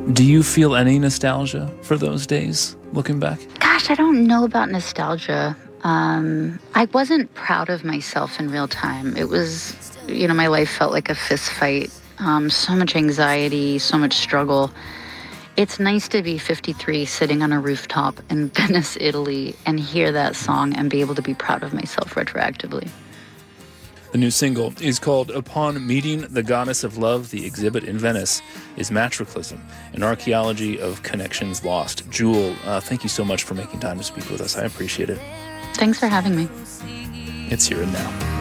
Do you feel any nostalgia for those days, looking back? Gosh, I don't know about nostalgia. I wasn't proud of myself in real time. It was, my life felt like a fist fight. So much anxiety, so much struggle. It's nice to be 53 sitting on a rooftop in Venice, Italy, and hear that song and be able to be proud of myself retroactively. The new single is called Upon Meeting the Goddess of Love. The exhibit in Venice is Matriclism, an archaeology of connections lost. Jewel, thank you so much for making time to speak with us. I appreciate it. Thanks for having me. It's Here and Now.